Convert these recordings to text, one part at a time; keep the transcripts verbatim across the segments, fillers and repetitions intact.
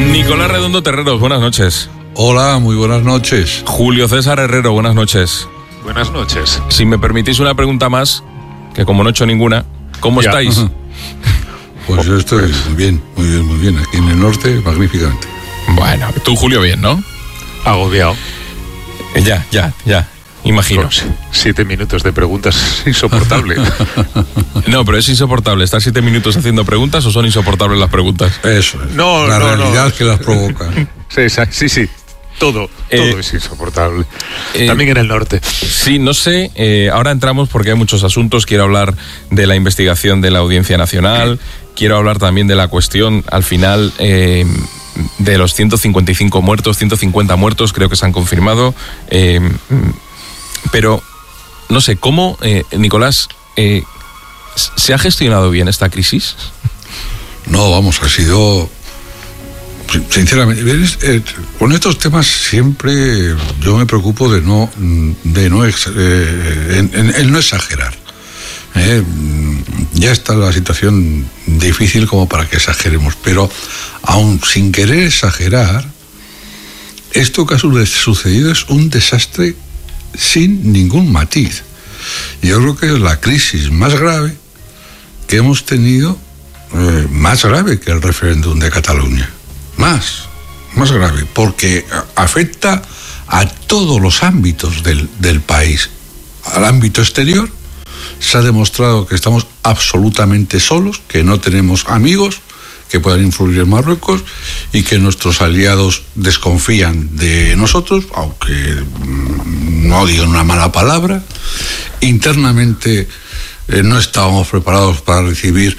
Nicolás Redondo Terreros, buenas noches. Hola, muy buenas noches. Julio César Herrero, buenas noches. Buenas noches. Si me permitís una pregunta más, que como no he hecho ninguna, ¿cómo Ya. estáis? Ajá. Pues yo estoy muy bien, muy bien, muy bien. Aquí en el norte, magníficamente. Bueno, tú, Julio, bien, ¿no? Agobiado. Eh, Ya, ya, ya, imagino. Con siete minutos de preguntas, insoportable. No, pero es insoportable. ¿Estar siete minutos haciendo preguntas o son insoportables las preguntas? Eso es. No, la no, realidad no. que las provoca. Sí, sí, sí. Todo, Eh, todo es insoportable. eh, También en el norte. Sí, no sé, eh, ahora entramos porque hay muchos asuntos. Quiero hablar de la investigación de la Audiencia Nacional, quiero hablar también de la cuestión, al final, eh, de los ciento cincuenta y cinco muertos, ciento cincuenta muertos creo que se han confirmado, eh, pero no sé, ¿cómo, eh, Nicolás, eh, se ha gestionado bien esta crisis? No, vamos, ha sido... Sinceramente, ¿ves? Eh, con estos temas siempre yo me preocupo de no, de no, ex, eh, en, en, en no exagerar. Eh, ya está la situación difícil como para que exageremos, pero aun sin querer exagerar, esto que ha sucedido es un desastre sin ningún matiz. Yo creo que es la crisis más grave que hemos tenido, eh, más grave que el referéndum de Cataluña. Más, más grave, porque afecta a todos los ámbitos del, del país. Al ámbito exterior se ha demostrado que estamos absolutamente solos, que no tenemos amigos que puedan influir en Marruecos y que nuestros aliados desconfían de nosotros, aunque no digan una mala palabra. Internamente eh, no estábamos preparados para recibir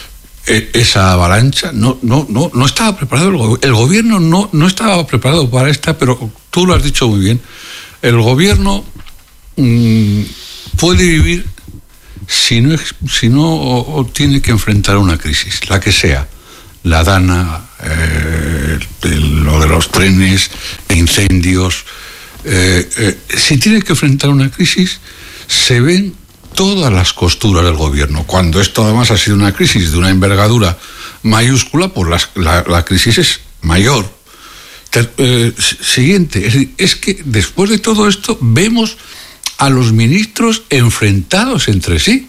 esa avalancha. No, no, no, no estaba preparado el, go- el gobierno no, no estaba preparado para esta, pero tú lo has dicho muy bien. El gobierno mmm, puede vivir si no, si no o, o tiene que enfrentar una crisis, la que sea, la Dana, eh, el, lo de los trenes, incendios. Eh, eh, si tiene que enfrentar una crisis, se ven todas las costuras del gobierno. Cuando esto además ha sido una crisis de una envergadura mayúscula, pues la, la, la crisis es mayor. Ter, eh, siguiente, es, decir, es que después de todo esto vemos a los ministros enfrentados entre sí.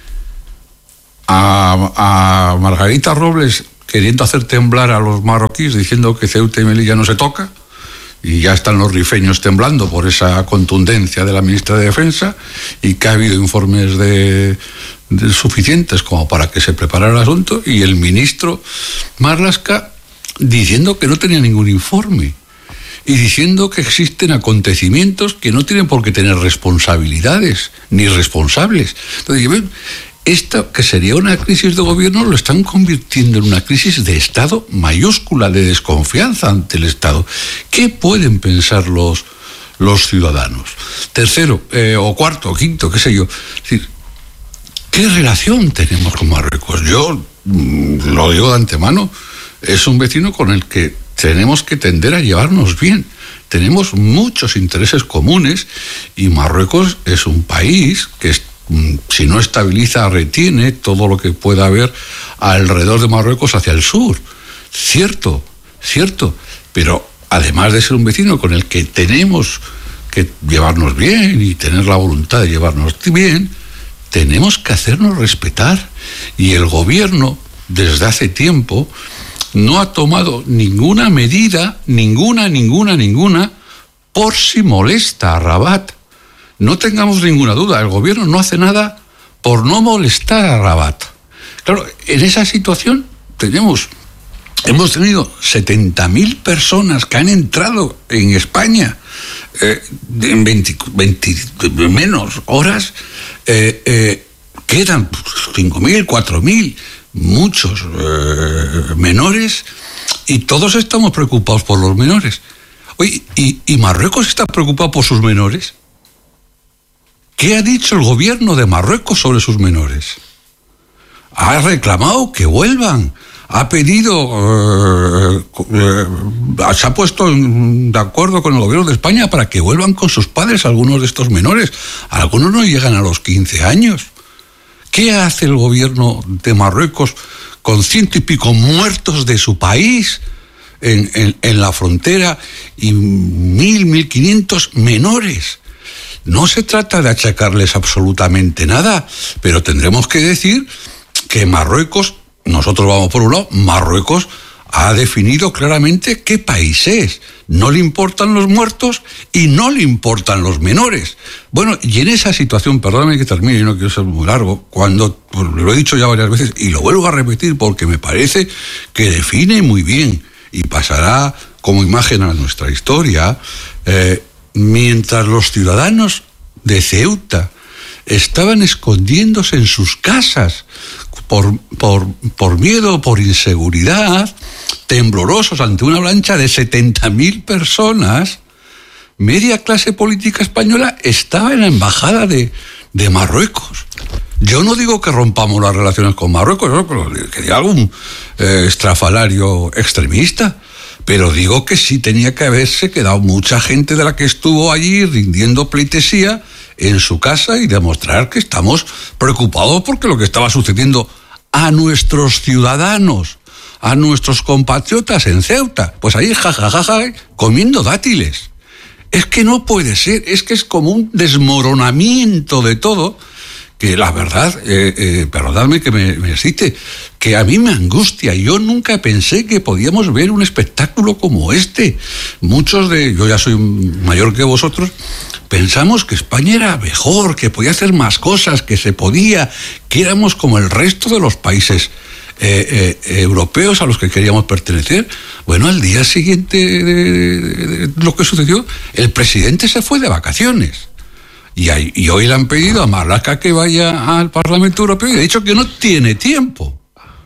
A, a Margarita Robles queriendo hacer temblar a los marroquíes diciendo que Ceuta y Melilla no se toca, y ya están los rifeños temblando por esa contundencia de la ministra de Defensa, y que ha habido informes de, de suficientes como para que se preparara el asunto, y el ministro Marlaska diciendo que no tenía ningún informe y diciendo que existen acontecimientos que no tienen por qué tener responsabilidades ni responsables. Entonces, ¿ven? Esta, que sería una crisis de gobierno, lo están convirtiendo en una crisis de Estado mayúscula, de desconfianza ante el Estado. ¿Qué pueden pensar los, los ciudadanos? Tercero, eh, o cuarto, o quinto, qué sé yo. Es decir, ¿qué relación tenemos con Marruecos? Yo mmm, lo digo de antemano, es un vecino con el que tenemos que tender a llevarnos bien. Tenemos muchos intereses comunes y Marruecos es un país que es, si no estabiliza, retiene todo lo que pueda haber alrededor de Marruecos hacia el sur. Cierto, cierto, pero además de ser un vecino con el que tenemos que llevarnos bien y tener la voluntad de llevarnos bien, tenemos que hacernos respetar. Y el gobierno, desde hace tiempo, no ha tomado ninguna medida, ninguna, ninguna, ninguna, por si molesta a Rabat. No tengamos ninguna duda, el gobierno no hace nada por no molestar a Rabat. Claro, en esa situación tenemos, hemos tenido setenta mil personas que han entrado en España eh, en veinte, veinte menos horas, eh, eh, quedan cinco mil, cuatro mil, muchos eh, menores, y todos estamos preocupados por los menores. Oye, ¿y, y Marruecos está preocupado por sus menores? ¿Qué ha dicho el gobierno de Marruecos sobre sus menores? Ha reclamado que vuelvan, ha pedido, eh, eh, se ha puesto de acuerdo con el gobierno de España para que vuelvan con sus padres algunos de estos menores. Algunos no llegan a los quince años. ¿Qué hace el gobierno de Marruecos con ciento y pico muertos de su país? en, en, en la frontera y mil, mil quinientos menores. No se trata de achacarles absolutamente nada, pero tendremos que decir que Marruecos, nosotros vamos por un lado, Marruecos ha definido claramente qué país es. No le importan los muertos y no le importan los menores. Bueno, y en esa situación, perdóname que termine, no quiero ser muy largo, cuando, pues, lo he dicho ya varias veces y lo vuelvo a repetir porque me parece que define muy bien y pasará como imagen a nuestra historia, eh, mientras los ciudadanos de Ceuta estaban escondiéndose en sus casas por, por, por miedo, por inseguridad, temblorosos ante una avalancha de setenta mil personas, media clase política española estaba en la embajada de, de Marruecos. Yo no digo que rompamos las relaciones con Marruecos, no, que diga algún eh, estrafalario extremista, pero digo que sí tenía que haberse quedado mucha gente de la que estuvo allí rindiendo pleitesía en su casa y demostrar que estamos preocupados porque lo que estaba sucediendo a nuestros ciudadanos, a nuestros compatriotas en Ceuta, pues ahí jajajaja, ja, ja, ja, comiendo dátiles. Es que no puede ser, es que es como un desmoronamiento de todo, que la verdad, eh, eh, perdonadme que me, me cite, que a mí me angustia. Yo nunca pensé que podíamos ver un espectáculo como este. Muchos de, yo ya soy mayor que vosotros, pensamos que España era mejor, que podía hacer más cosas, que se podía, que éramos como el resto de los países eh, eh, europeos a los que queríamos pertenecer. Bueno, al día siguiente de, de, de, de lo que sucedió, el presidente se fue de vacaciones. Y, hay, y hoy le han pedido a Marlaska que vaya al Parlamento Europeo y le ha dicho que no tiene tiempo.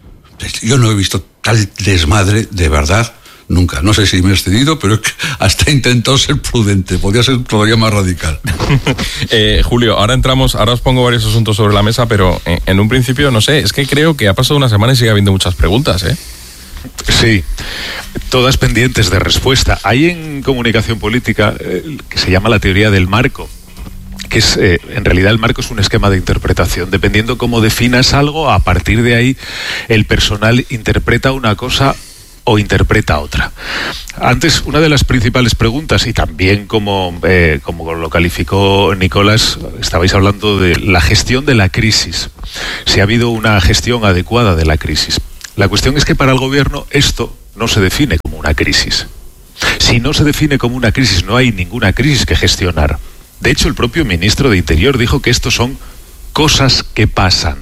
Yo no he visto tal desmadre de verdad nunca. No sé si me he excedido, pero hasta he intentado ser prudente. Podría ser todavía más radical. eh, Julio, ahora entramos, ahora os pongo varios asuntos sobre la mesa, pero en, en un principio, no sé, es que creo que ha pasado una semana y sigue habiendo muchas preguntas, ¿eh? Sí, todas pendientes de respuesta. Hay en comunicación política eh, que se llama la teoría del marco, que es, eh, en realidad el marco es un esquema de interpretación. Dependiendo cómo definas algo, a partir de ahí el personal interpreta una cosa o interpreta otra. Antes, una de las principales preguntas, y también como, eh, como lo calificó Nicolás, estabais hablando de la gestión de la crisis. Si ha habido una gestión adecuada de la crisis. La cuestión es que para el gobierno esto no se define como una crisis. Si no se define como una crisis, no hay ninguna crisis que gestionar. De hecho, el propio ministro de Interior dijo que estos son cosas que pasan.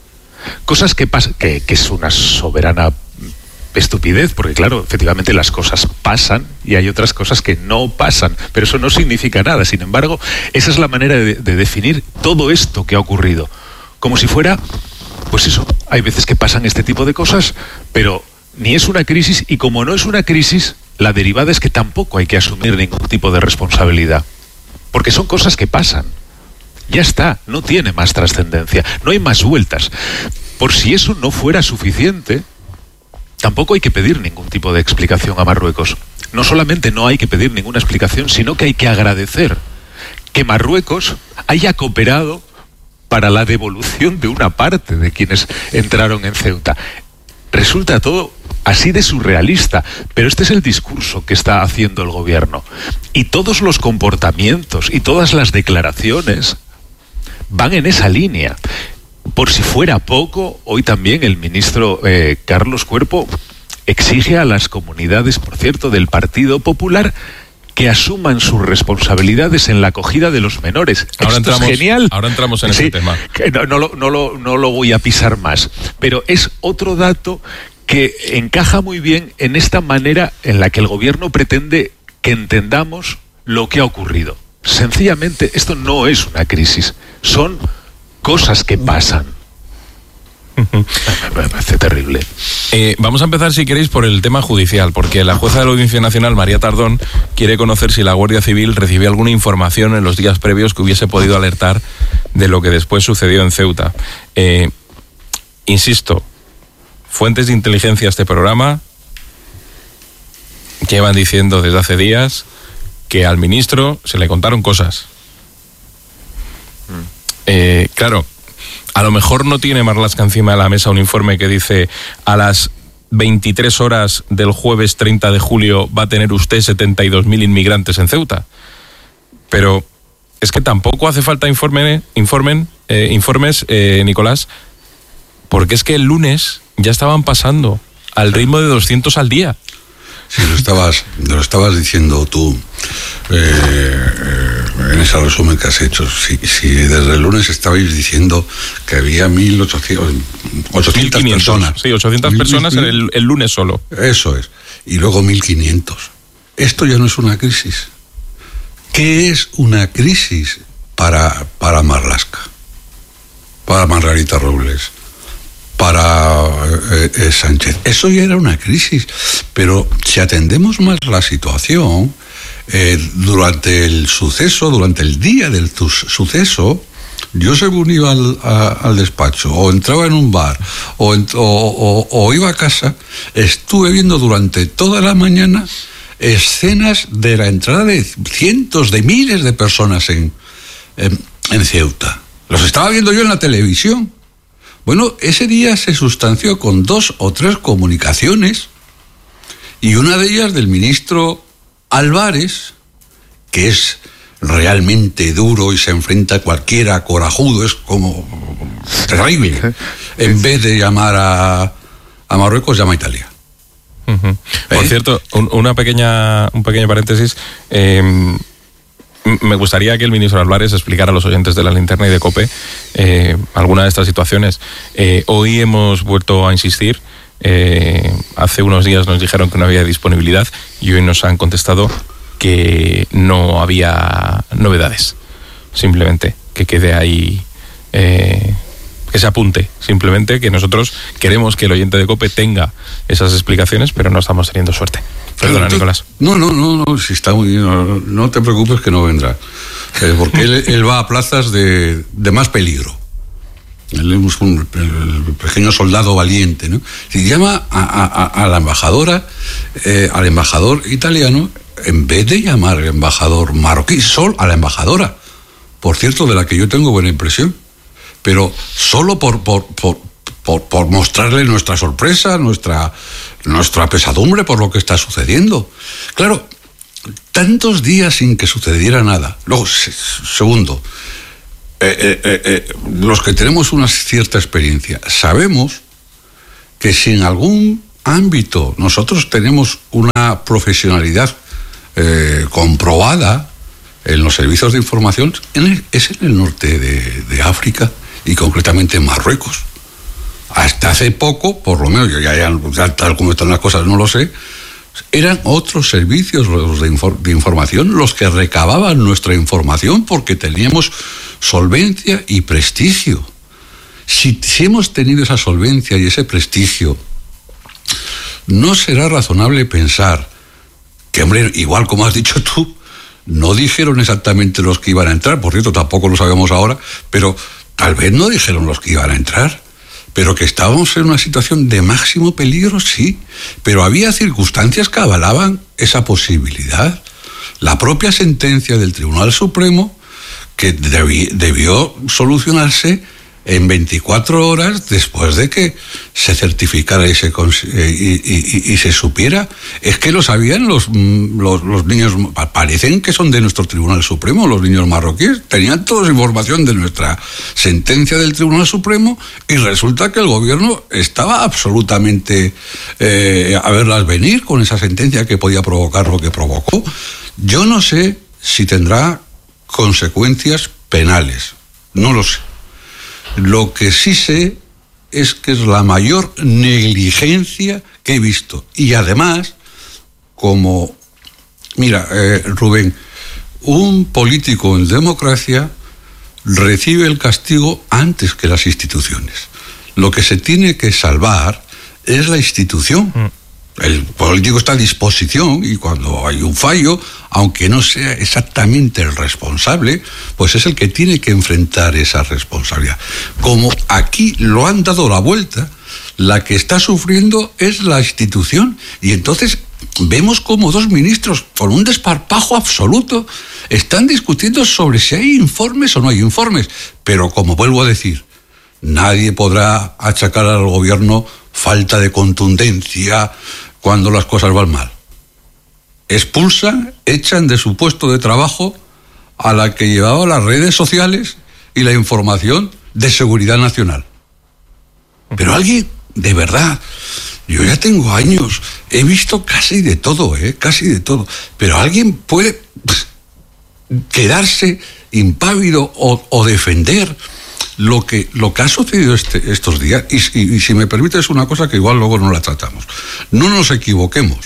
Cosas que pasan, que, que es una soberana estupidez, porque claro, efectivamente las cosas pasan y hay otras cosas que no pasan, pero eso no significa nada. Sin embargo, esa es la manera de, de definir todo esto que ha ocurrido. Como si fuera, pues eso, hay veces que pasan este tipo de cosas, pero ni es una crisis, y como no es una crisis, la derivada es que tampoco hay que asumir ningún tipo de responsabilidad. Porque son cosas que pasan. Ya está, no tiene más trascendencia, no hay más vueltas. Por si eso no fuera suficiente, tampoco hay que pedir ningún tipo de explicación a Marruecos. No solamente no hay que pedir ninguna explicación, sino que hay que agradecer que Marruecos haya cooperado para la devolución de una parte de quienes entraron en Ceuta. Resulta todo así de surrealista, pero este es el discurso que está haciendo el gobierno. Y todos los comportamientos y todas las declaraciones van en esa línea. Por si fuera poco, hoy también el ministro eh, Carlos Cuerpo exige a las comunidades, por cierto, del Partido Popular, que asuman sus responsabilidades en la acogida de los menores. Ahora Esto entramos, es genial. Ahora entramos en sí, ese tema. No, no, lo, no, lo, no lo voy a pisar más, pero es otro dato que encaja muy bien en esta manera en la que el gobierno pretende que entendamos lo que ha ocurrido. Sencillamente, esto no es una crisis, son cosas que pasan. Me parece terrible. Eh, vamos a empezar, si queréis, por el tema judicial, porque la jueza de la Audiencia Nacional, María Tardón, quiere conocer si la Guardia Civil recibió alguna información en los días previos que hubiese podido alertar de lo que después sucedió en Ceuta. Eh, insisto, fuentes de inteligencia a este programa llevan diciendo desde hace días que al ministro se le contaron cosas. Eh, claro, a lo mejor no tiene Marlaska encima de la mesa un informe que dice a las veintitrés horas del jueves treinta de julio va a tener usted setenta y dos mil inmigrantes en Ceuta. Pero es que tampoco hace falta informe, informen, eh, informes, eh, Nicolás, porque es que el lunes ya estaban pasando al ritmo de doscientos al día. Sí, lo estabas, lo estabas diciendo tú eh, eh, en ese resumen que has hecho. Si, si desde el lunes estabais diciendo que había mil ochocientas, ochocientas personas. Sí, ochocientas personas en el, el lunes solo. Eso es. Y luego mil quinientos. Esto ya no es una crisis. ¿Qué es una crisis para, para Marlaska? Para Margarita Robles, para eh, eh, Sánchez. Eso ya era una crisis, pero si atendemos más la situación, eh, durante el suceso, durante el día del suceso, yo según iba al, a, al despacho, o entraba en un bar, o, en, o, o, o iba a casa, estuve viendo durante toda la mañana escenas de la entrada de cientos de miles de personas en, en, en Ceuta. Los estaba viendo yo en la televisión. Bueno, ese día se sustanció con dos o tres comunicaciones y una de ellas del ministro Álvarez, que es realmente duro y se enfrenta a cualquiera corajudo, es como terrible. En vez de llamar a, a Marruecos, llama a Italia. Uh-huh. Por ¿Eh? cierto, un, una pequeña, un pequeño paréntesis. Eh, me gustaría que el ministro Álvarez explicara a los oyentes de La Linterna y de COPE eh, alguna de estas situaciones. Eh, hoy hemos vuelto a insistir. Eh, hace unos días nos dijeron que no había disponibilidad y hoy nos han contestado que no había novedades. Simplemente que quede ahí, eh, que se apunte. Simplemente que nosotros queremos que el oyente de COPE tenga esas explicaciones, pero no estamos teniendo suerte. Perdona, Nicolás. No, no, no, no, si está muy bien, no, no te preocupes que no vendrá. Eh, porque él, él va a plazas de, de más peligro. Él es un el pequeño soldado valiente, ¿no? Si llama a, a, a la embajadora, eh, al embajador italiano, en vez de llamar al embajador marroquí, solo a la embajadora, por cierto, de la que yo tengo buena impresión, pero solo por, por, por, por, por mostrarle nuestra sorpresa, nuestra, nuestra pesadumbre por lo que está sucediendo. Claro, tantos días sin que sucediera nada. Luego, segundo, eh, eh, eh, eh, los que tenemos una cierta experiencia, sabemos que si en algún ámbito nosotros tenemos una profesionalidad eh, comprobada en los servicios de información, en el, es en el norte de, de África y concretamente en Marruecos. Hasta hace poco, por lo menos, ya, ya, ya tal como están las cosas, no lo sé, eran otros servicios los de, infor- de información los que recababan nuestra información porque teníamos solvencia y prestigio. Si, si hemos tenido esa solvencia y ese prestigio, no será razonable pensar que, hombre, igual como has dicho tú, no dijeron exactamente los que iban a entrar, por cierto, tampoco lo sabemos ahora, pero tal vez no dijeron los que iban a entrar, pero que estábamos en una situación de máximo peligro, sí, pero había circunstancias que avalaban esa posibilidad. La propia sentencia del Tribunal Supremo, que debi- debió solucionarse en veinticuatro horas después de que se certificara y se, cons- y, y, y, y se supiera. Es que lo sabían los, los, los niños, parecen que son de nuestro Tribunal Supremo, los niños marroquíes, tenían toda información de nuestra sentencia del Tribunal Supremo y resulta que el gobierno estaba absolutamente eh, a verlas venir con esa sentencia que podía provocar lo que provocó. Yo no sé si tendrá consecuencias penales, no lo sé. Lo que sí sé es que es la mayor negligencia que he visto. Y además, como, mira, eh, Rubén, un político en democracia recibe el castigo antes que las instituciones. Lo que se tiene que salvar es la institución. Mm. El político está a disposición y cuando hay un fallo, aunque no sea exactamente el responsable, pues es el que tiene que enfrentar esa responsabilidad. Como aquí lo han dado la vuelta, la que está sufriendo es la institución. Y entonces vemos como dos ministros, con un desparpajo absoluto, están discutiendo sobre si hay informes o no hay informes. Pero como vuelvo a decir, nadie podrá achacar al gobierno falta de contundencia cuando las cosas van mal. Expulsan, echan de su puesto de trabajo a la que llevaba las redes sociales y la información de seguridad nacional. Pero alguien, de verdad, yo ya tengo años, he visto casi de todo, ¿eh? Casi de todo, pero alguien puede pff, quedarse impávido o, o defender lo que, lo que ha sucedido este, estos días. Y, y, y si me permites una cosa que igual luego no la tratamos. No nos equivoquemos.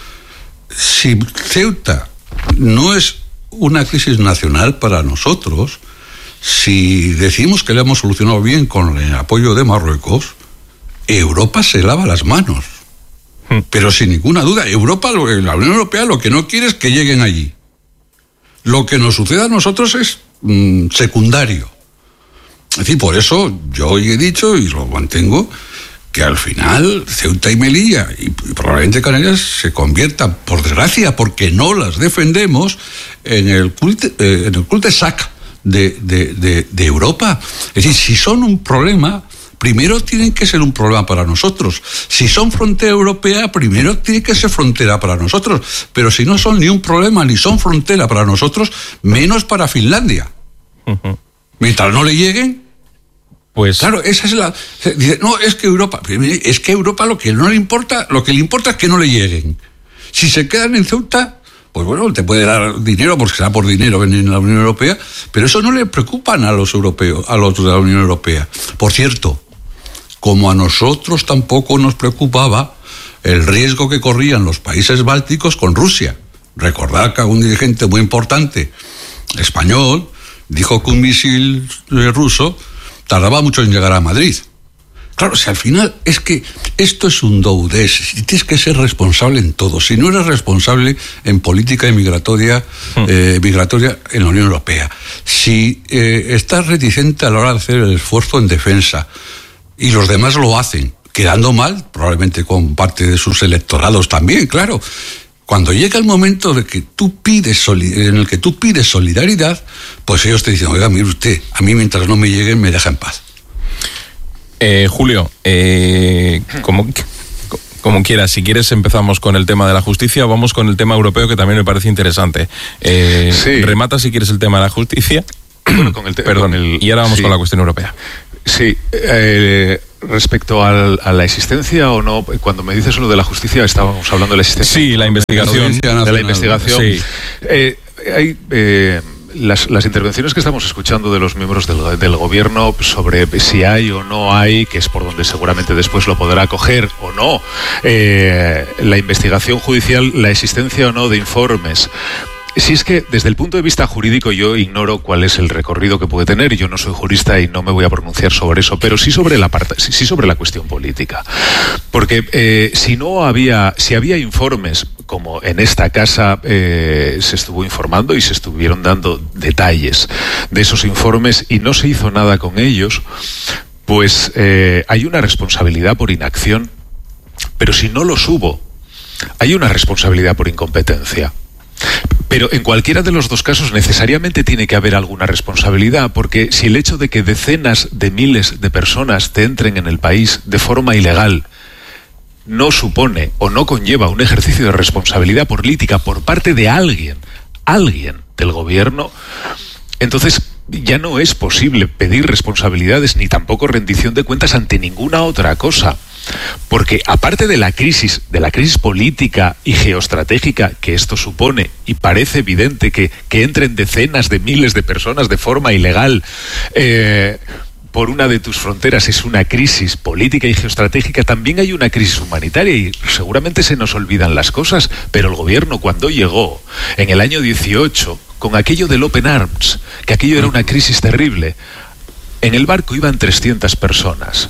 Si Ceuta no es una crisis nacional para nosotros, si decimos que le hemos solucionado bien con el apoyo de Marruecos, Europa se lava las manos. Pero sin ninguna duda, Europa, la Unión Europea, lo que no quiere es que lleguen allí. Lo que nos suceda a nosotros es mmm, secundario. Es decir, por eso yo hoy he dicho, y lo mantengo, que al final Ceuta y Melilla y, y probablemente Canarias se conviertan, por desgracia, porque no las defendemos, en el culte, eh, en el cul-de-sac de, de, de, de Europa. Es decir, si son un problema, primero tienen que ser un problema para nosotros. Si son frontera europea, primero tiene que ser frontera para nosotros. Pero si no son ni un problema ni son frontera para nosotros, menos para Finlandia. Uh-huh. Mientras no le lleguen, pues claro, esa es la. Dice, no, es que Europa, es que Europa lo que no le importa, lo que le importa es que no le lleguen. Si se quedan en Ceuta, pues bueno, te puede dar dinero porque será por dinero venir en la Unión Europea, pero eso no le preocupan a los europeos, a los de la Unión Europea. Por cierto, como a nosotros tampoco nos preocupaba el riesgo que corrían los países bálticos con Rusia. Recordad que un dirigente muy importante español dijo que un misil ruso tardaba mucho en llegar a Madrid. Claro, si al final es que esto es un doudés, y tienes que ser responsable en todo. Si no eres responsable en política migratoria, eh, migratoria en la Unión Europea, si eh, estás reticente a la hora de hacer el esfuerzo en defensa, y los demás lo hacen, quedando mal, probablemente con parte de sus electorados también, claro. Cuando llega el momento de que tú pides en el que tú pides solidaridad, pues ellos te dicen, oiga, mire usted, a mí mientras no me lleguen me deja en paz. Eh, Julio, eh, como, como quieras, si quieres empezamos con el tema de la justicia o vamos con el tema europeo, que también me parece interesante. Eh, sí. Remata si quieres el tema de la justicia. Bueno, con el te- Perdón, con el, y ahora vamos sí. con la cuestión europea. Sí, eh, respecto al, a la existencia o no, cuando me dices lo de la justicia, estábamos hablando de la existencia. Sí, la investigación. La de la investigación. Sí. Eh, hay... Eh, Las, las intervenciones que estamos escuchando de los miembros del, del gobierno sobre si hay o no hay, que es por donde seguramente después lo podrá coger o no, eh, la investigación judicial, la existencia o no de informes. Si es que desde el punto de vista jurídico yo ignoro cuál es el recorrido que puede tener, y yo no soy jurista y no me voy a pronunciar sobre eso, pero sí sobre la parte, sí, sí sobre la cuestión política. Porque eh, si no había, si había informes, como en esta casa eh, se estuvo informando y se estuvieron dando detalles de esos informes y no se hizo nada con ellos, pues eh, hay una responsabilidad por inacción, pero si no los hubo, hay una responsabilidad por incompetencia. Pero en cualquiera de los dos casos necesariamente tiene que haber alguna responsabilidad, porque si el hecho de que decenas de miles de personas te entren en el país de forma ilegal no supone o no conlleva un ejercicio de responsabilidad política por parte de alguien, alguien del gobierno, entonces ya no es posible pedir responsabilidades ni tampoco rendición de cuentas ante ninguna otra cosa. Porque aparte de la crisis, de la crisis política y geoestratégica que esto supone, y parece evidente que, que entren decenas de miles de personas de forma ilegal eh, por una de tus fronteras, es una crisis política y geoestratégica, también hay una crisis humanitaria y seguramente se nos olvidan las cosas, pero el gobierno cuando llegó en el año dieciocho, con aquello del Open Arms, que aquello era una crisis terrible, en el barco iban trescientas personas.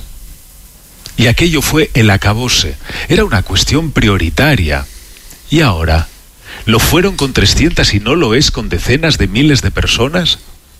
Y aquello fue el acabose. Era una cuestión prioritaria. ¿Y ahora? ¿Lo fueron con trescientas y no lo es con decenas de miles de personas?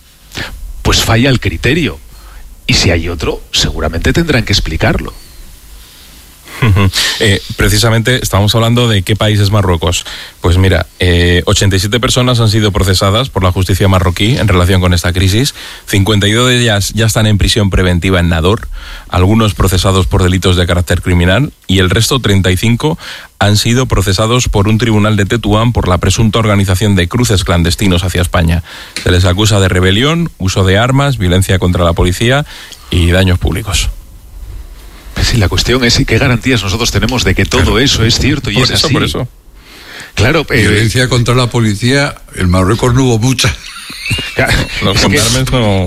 Pues falla el criterio. Y si hay otro, seguramente tendrán que explicarlo. Eh, precisamente estamos hablando de qué país es Marruecos. Pues mira, eh, ochenta y siete personas han sido procesadas por la justicia marroquí en relación con esta crisis. cincuenta y dos de ellas ya están en prisión preventiva en Nador, algunos procesados por delitos de carácter criminal, y el resto, treinta y cinco, han sido procesados por un tribunal de Tetuán por la presunta organización de cruces clandestinos hacia España. Se les acusa de rebelión, uso de armas, violencia contra la policía y daños públicos. Sí, la cuestión es qué garantías nosotros tenemos de que todo claro. eso es cierto y por es eso, así. Por eso. Claro, eh, violencia contra la policía, en Marruecos no hubo mucha. Los gendarmes no.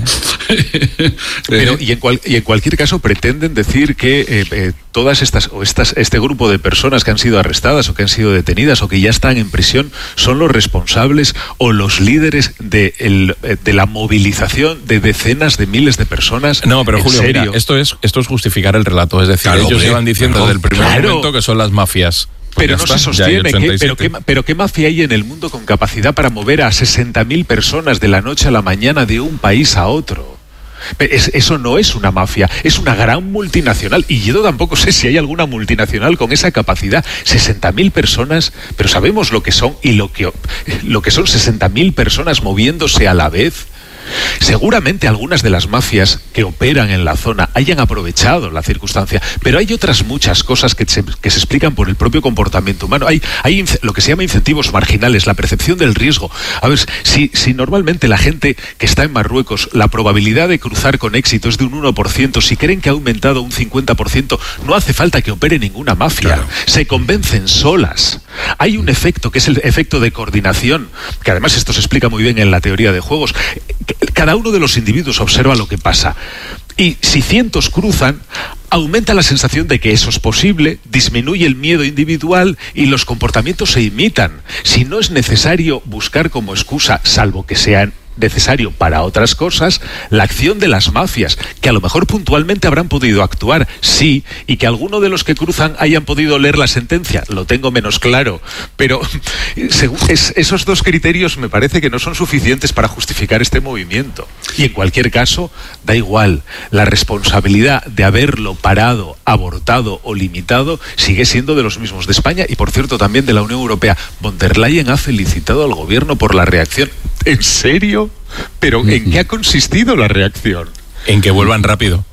Pero y en, cual, y en cualquier caso pretenden decir que eh, eh, todas estas o estas este grupo de personas que han sido arrestadas o que han sido detenidas o que ya están en prisión son los responsables o los líderes de, el, de la movilización de decenas de miles de personas. No, pero ¿En Julio, serio? mira, esto es esto es justificar el relato, es decir, Claro, ellos hombre, llevan diciendo claro, desde el primer claro. momento que son las mafias. Pero Ya no está, se ya hay sostiene. ¿Qué, pero, ochenta y siete. qué, ¿Pero qué mafia hay en el mundo con capacidad para mover a sesenta mil personas de la noche a la mañana de un país a otro? Es, eso no es una mafia, es una gran multinacional. Y yo tampoco sé si hay alguna multinacional con esa capacidad. sesenta mil personas, pero sabemos lo que son y lo que, lo que son sesenta mil personas moviéndose a la vez. Seguramente algunas de las mafias que operan en la zona hayan aprovechado la circunstancia, pero hay otras muchas cosas que se, que se explican por el propio comportamiento humano. Hay, hay lo que se llama incentivos marginales, la percepción del riesgo. A ver, si, si normalmente la gente que está en Marruecos, la probabilidad de cruzar con éxito es de un uno por ciento, si creen que ha aumentado un cincuenta por ciento, no hace falta que opere ninguna mafia. Claro. Se convencen solas. Hay un efecto que es el efecto de coordinación, que además esto se explica muy bien en la teoría de juegos. Cada uno de los individuos observa lo que pasa y si cientos cruzan, aumenta la sensación de que eso es posible, disminuye el miedo individual y los comportamientos se imitan. Si no es necesario buscar como excusa, salvo que sean necesario para otras cosas, la acción de las mafias, que a lo mejor puntualmente habrán podido actuar, sí, y que alguno de los que cruzan hayan podido leer la sentencia, lo tengo menos claro, pero según es, esos dos criterios me parece que no son suficientes para justificar este movimiento. Y en cualquier caso, da igual, la responsabilidad de haberlo parado, abortado o limitado sigue siendo de los mismos de España y, por cierto, también de la Unión Europea. Von der Leyen ha felicitado al gobierno por la reacción. ¿En serio? ¿Pero en qué ha consistido la reacción? En que vuelvan rápido.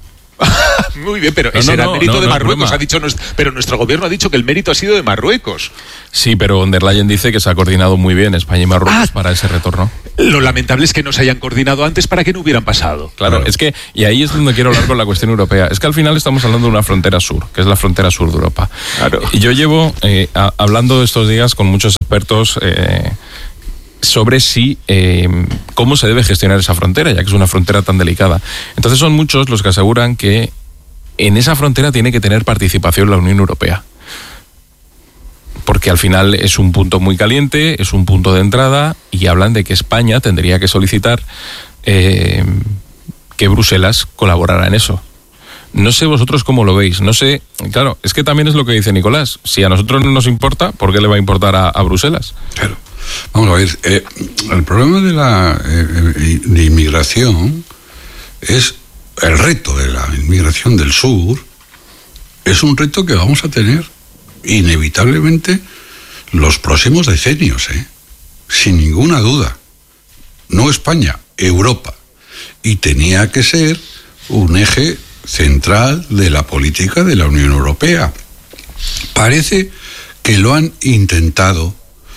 Muy bien, pero no, ese no, era el no, mérito no, de no, Marruecos, broma. ha dicho, pero nuestro gobierno ha dicho que el mérito ha sido de Marruecos. Sí, pero von der Leyen dice que se ha coordinado muy bien España y Marruecos Ah, para ese retorno. Lo lamentable es que no se hayan coordinado antes para que no hubieran pasado. Claro, claro, es que, y ahí es donde quiero hablar con la cuestión europea, es que al final estamos hablando de una frontera sur, que es la frontera sur de Europa. Claro. Y yo llevo eh, a, hablando estos días con muchos expertos eh, sobre si eh, cómo se debe gestionar esa frontera, ya que es una frontera tan delicada. Entonces son muchos los que aseguran que en esa frontera tiene que tener participación la Unión Europea. Porque al final es un punto muy caliente, es un punto de entrada, y hablan de que España tendría que solicitar eh, que Bruselas colaborara en eso. No sé vosotros cómo lo veis, no sé, claro, es que también es lo que dice Nicolás, si a nosotros no nos importa, ¿por qué le va a importar a, a Bruselas? Claro. Vamos a ver, eh, el problema de la eh, de inmigración es el reto de la inmigración del sur, es un reto que vamos a tener inevitablemente los próximos decenios, ¿eh? Sin ninguna duda. No España, Europa. Y tenía que ser un eje central de la política de la Unión Europea. Parece que lo han intentado,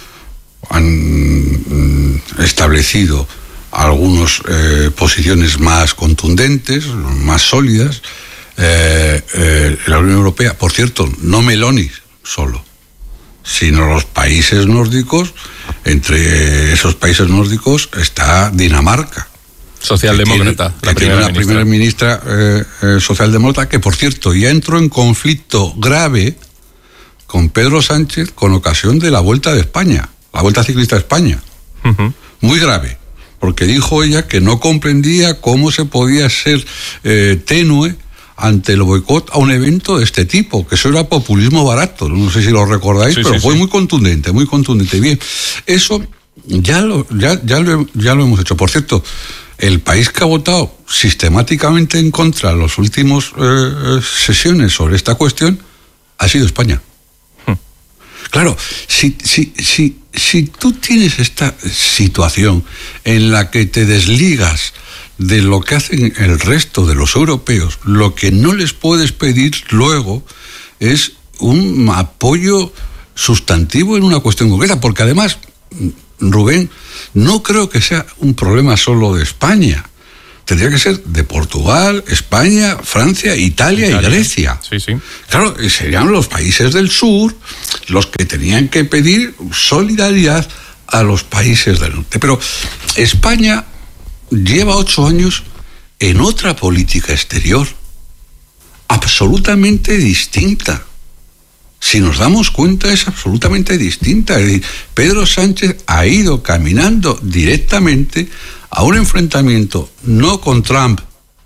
han establecido algunas eh, posiciones más contundentes, más sólidas. Eh, eh, la Unión Europea, por cierto, no Meloni solo, sino los países nórdicos. Entre esos países nórdicos está Dinamarca, socialdemócrata, que tiene, la que primera tiene ministra. una primera ministra eh, eh, socialdemócrata, que por cierto ya entró en conflicto grave con Pedro Sánchez con ocasión de la Vuelta de España, la Vuelta Ciclista de España. Uh-huh. Muy grave, porque dijo ella que no comprendía cómo se podía ser eh, tenue ante el boicot a un evento de este tipo, que eso era populismo barato, no sé si lo recordáis, sí, pero sí, fue sí. muy contundente, muy contundente. Bien, eso ya lo, ya, ya, lo, ya lo hemos hecho. Por cierto, el país que ha votado sistemáticamente en contra en las últimas eh, sesiones sobre esta cuestión ha sido España. Hmm. Claro, si, si, si, si tú tienes esta situación en la que te desligas de lo que hacen el resto de los europeos, lo que no les puedes pedir luego es un apoyo sustantivo en una cuestión concreta, porque además, Rubén, no creo que sea un problema solo de España. Tendría que ser de Portugal, España, Francia, Italia, Italia. y Grecia. Sí, sí. Claro, serían los países del sur los que tenían que pedir solidaridad a los países del norte. Pero España lleva ocho años en otra política exterior, absolutamente distinta. Si nos damos cuenta, es absolutamente distinta. Es decir, Pedro Sánchez ha ido caminando directamente a un enfrentamiento no con Trump,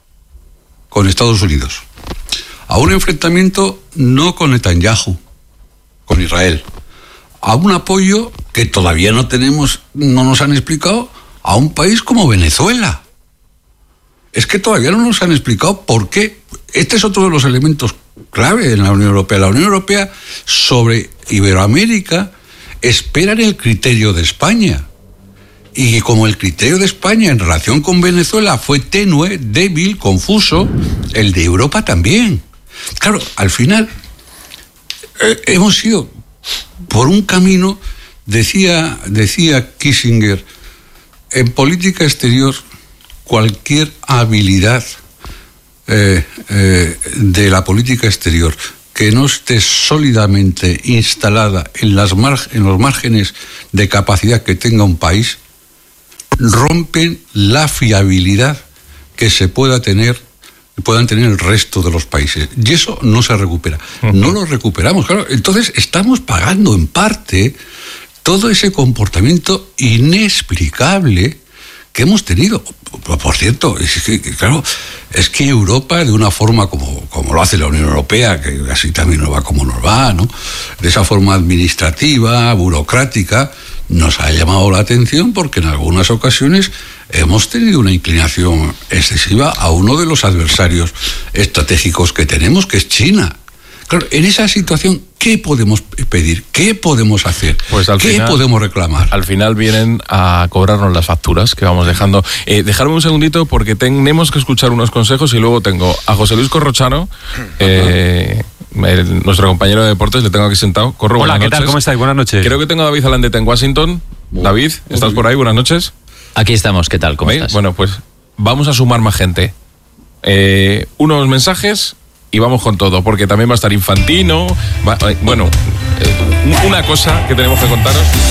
con Estados Unidos, a un enfrentamiento no con Netanyahu, con Israel, a un apoyo que todavía no tenemos, no nos han explicado, a un país como Venezuela. Es que todavía no nos han explicado por qué. Este es otro de los elementos clave en la Unión Europea. La Unión Europea sobre Iberoamérica espera en el criterio de España. Y como el criterio de España en relación con Venezuela fue tenue, débil, confuso, el de Europa también. Claro, al final eh, hemos ido por un camino, decía, decía Kissinger, en política exterior cualquier habilidad eh, eh, de la política exterior que no esté sólidamente instalada en, las mar- en los márgenes de capacidad que tenga un país, rompen la fiabilidad que se pueda tener, puedan tener el resto de los países. Y eso no se recupera. Uh-huh. No lo recuperamos, claro. Entonces estamos pagando en parte todo ese comportamiento inexplicable que hemos tenido. Por cierto, es que, claro, es que Europa, de una forma como, como lo hace la Unión Europea, que así también nos va como nos va, ¿no? De esa forma administrativa, burocrática, nos ha llamado la atención porque en algunas ocasiones hemos tenido una inclinación excesiva a uno de los adversarios estratégicos que tenemos, que es China. Claro, en esa situación, ¿qué podemos pedir? ¿Qué podemos hacer? Pues al ¿Qué final, podemos reclamar? Al final vienen a cobrarnos las facturas que vamos dejando. Eh, dejarme un segundito porque tenemos que escuchar unos consejos y luego tengo a José Luis Corrochano, eh, el, nuestro compañero de deportes, le tengo aquí sentado. Corro, hola, ¿qué noches. tal? ¿Cómo estáis? Buenas noches. Creo que tengo a David Alandeta en Washington. Muy David, ¿estás por ahí? Buenas noches. Aquí estamos, ¿qué tal? ¿Cómo ¿Veis? estás? Bueno, pues vamos a sumar más gente. Eh, unos mensajes y vamos con todo, porque también va a estar Infantino. Va, bueno, eh, una cosa que tenemos que contaros.